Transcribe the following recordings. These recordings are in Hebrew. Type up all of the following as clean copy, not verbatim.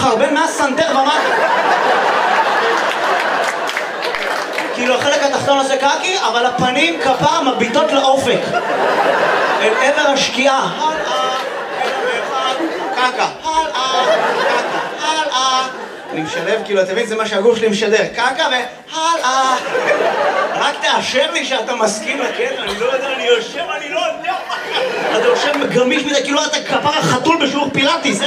מחרבן מהסנטר ומטה. כאילו החלק התחתון עושה קקי, אבל הפנים כפר מביטות לאופק. אל עבר השקיעה. קקה. הלאה. אני משלב, כאילו, אתה מבין, זה מה שהגוף שלי משדר. קקה והלאה. רק תאשר לי שאתה מסכים לקטע, אני לא יודע, אני יושב, אני לא יודע. אתה יושב גמיש מדי, כאילו אתה כפר החתול בשיעור פילאטיס.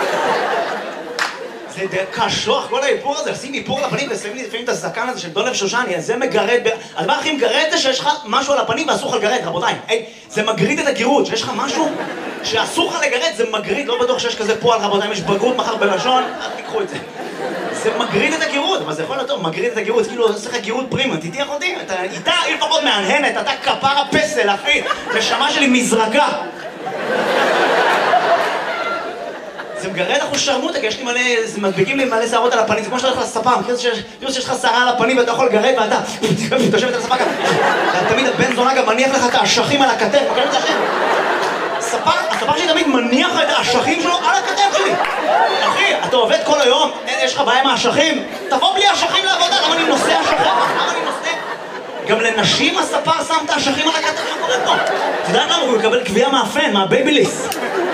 זה קשוח, כל האיפור הזה, לשים איפור לפנים ושמים לי לפעמים את הזקן הזה של דולב שושני, אז זה מגרד, הדבר הכי מגרד זה שיש לך משהו על הפנים ואסור לך לגרד, רבותיי. זה מגריד את הגירות, שיש לך משהו שאסור לך לגרד, זה מגריד, לא בטוח שיש כזה פועל, רבותיי, אם יש בגרות מחר בלשון, אל תיקחו את זה. זה מגריד את הגירות, אבל זה יכול להיות טוב, מגריד את הגירות, כאילו עושה לך גירות פרימה, תתיח אותי, אתה איתה, היא לפחות מענהנת, אתה כפר הפסל, אחי, נשמה שלי מזרקה. זה מגרד אחוז שרמוטה, כי יש לי מלא, זה מדביקים לי מלא שערות על הפנים, זה כמו שאתה הולך לספה, מכיר שיש לך שערה על הפנים ואתה יכול לגרד ואתה תושבת על הספה ככה. תמיד הבן זונה גם מניח לך את האשכים על הכתף, מכיר את זה השם? הספה שלי תמיד מניח את האשכים שלו על הכתף שלי. אחי, אתה עובד כל היום, יש לך בעיה עם האשכים? תבוא בלי האשכים לעבודה, למה אני נושא אשכים? למה אני נושא? גם לנשים הספה שם את האשכים על הכתף, מה קורה פה? אתה יודע למה? הוא יקבל קביעה מהפן, מהבייביליס.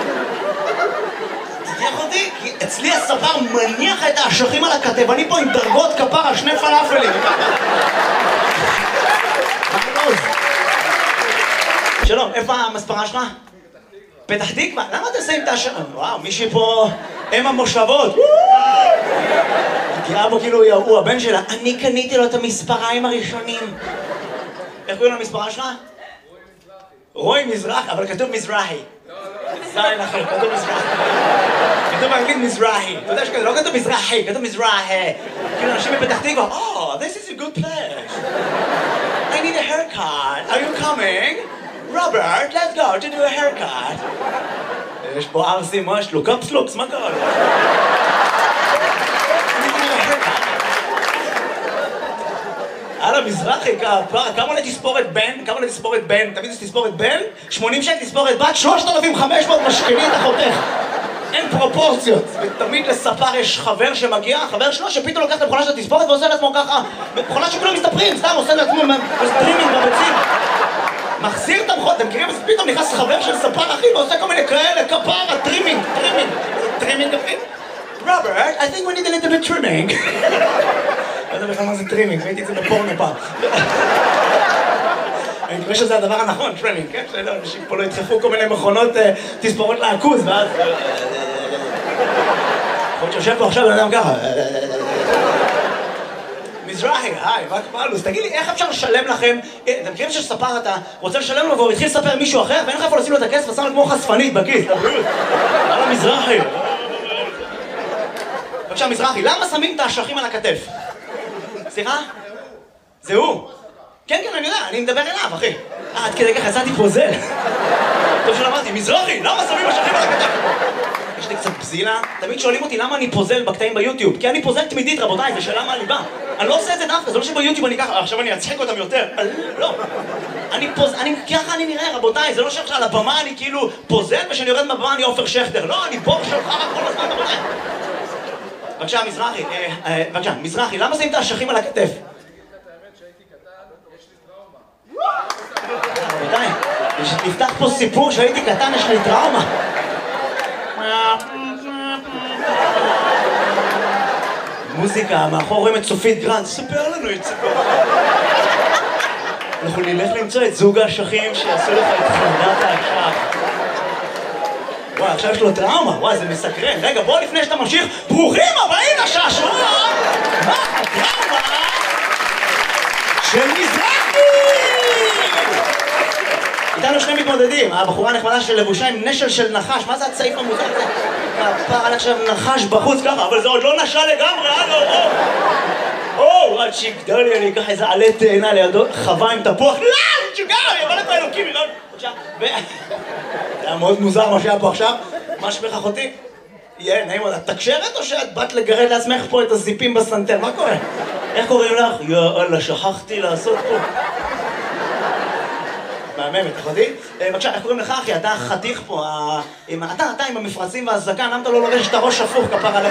כי אצלי הספר מניח את האשכים על הכתב, אני פה עם דרגות כפרה, 2 פלאפלים. שלום, איפה המספרה שלך? פתח תקווה? למה אתה שמים את האשכים? וואו, מישהי פה אם המושבות. תראה בו כאילו הוא הבן שלה. אני קניתי לו את המספריים הראשונים. איך קוראים למספרה שלך? רוי מזרח, אבל כתוב מזרחי. זין אחר, כתוב מזרחי. כתוב באנגלית מזרחי. אתה יודע שכתוב, לא כתוב מזרחי, כתוב מזרחי. כאילו אנשים מפתח תקווה, oh, this is a good place. I need a haircut. Are you coming? Robert, let's go to do a haircut. יש פה ארסים, מה יש לו? קפסלוקס, מה קרה לו? הלאה, מזרחי, כמה עולה תספורת בן? כמה עולה תספורת בן? תמיד יש תספורת בן? 80 שקל תספורת בת, 3,500 משכני את החותך. אין פרופורציות. ותמיד לספר יש חבר שמגיע, חבר שלו שפתאום לוקח את המכונה של התספורת ועושה לעצמו ככה. מכונה שכולם מסתפרים, סתם עושה לעצמו סטרימינג בביצים. מחזיר את המכונה, אתם מכירים? אז פתאום נכנס חבר של ספר אחי ועושה כל מיני כאלה, כפרה, טרימינג. טרימינג אחי? Robert, I think we need a little bit trimming. לא יודע בכלל מה זה טרימינג, ראיתי את זה בפורנו פעם. אני מקווה שזה הדבר הנכון, טרימינג, כן? שלא, אנשים פה לא ידחפו כל מיני מכונות תספורות לעכוז, ואז... יכול להיות שיושב פה עכשיו, אני אדם ככה. מזרחי, היי, מה קפלוס? תגיד לי, איך אפשר לשלם לכם? אתם מכירים שספר אתה רוצה לשלם לו והוא התחיל לספר מישהו אחר, ואין לך איפה לשים לו את הכסף ושם לו כמו חשפנית בכיס, לבריאות. הלאה מזרחי. בבקשה, מזרחי, למה שמים את האשכים על הכתף? סליחה? זה הוא. כן, כן, אני יודע, אני מדבר אליו, אחי. עד כדי כך יצאתי פוזל. טוב שלא אמרתי, מזרחי, למה שמים אשכים על הכתף? יש לי קצת בזילה. תמיד שואלים אותי למה אני פוזל בקטעים ביוטיוב. כי אני פוזל תמידית, רבותיי, זה שאלה מהליבה. אני לא עושה את זה דווקא, זה לא שביוטיוב אני ככה, עכשיו אני אצחק אותם יותר. לא. ככה אני נראה, רבותיי, זה לא שעכשיו על הבמה אני כאילו פוזל, ושאני יורד מהבמה אני עופר שכטר. לא, אני בור שלך רק כל הזמן, רבותיי. בבקשה, מזרחי, מזרחי, למה שמים את האשכים על הכתף? רבותיי, נפתח פה סיפור שהייתי קטן, יש לי טראומה. מוזיקה, מאחור רואים את סופית גרנד, ספר לנו את סיפור. אנחנו נלך למצוא את זוג האשכים שיעשו לך את חמדת האשך. וואי, עכשיו יש לו טראומה, וואי, זה מסקרן. רגע, בוא לפני שאתה ממשיך, ברוכים הבאים לשעשוע! מה הטראומה של מזרחי? איתנו 2 מתמודדים, הבחורה נחמדה של לבושה עם נשל של נחש, מה זה הצעיף המוזר הזה? הפער עד עכשיו נחש בחוץ ככה, אבל זה עוד לא נשל לגמרי, או, עד שיגדל לי, אני אקח איזה עלה תאנה לידו, חווה עם תפוח, לא, שוגר, יבוא לפה אלוקים, בבקשה, זה היה מאוד מוזר מה שהיה פה עכשיו, מה שמך אחותי? יהיה, נעים עוד, את תקשרת או שאת באת לגרד לעצמך פה את הזיפים בסנטר, מה קורה? איך קוראים לך? יאללה, שכחתי לעשות פה. מהממת, אחותי? בבקשה, איך קוראים לך אחי? אתה חתיך פה, אתה עם המפרצים והזקן, למה אתה לא לובש את הראש הפוך כפר עליך?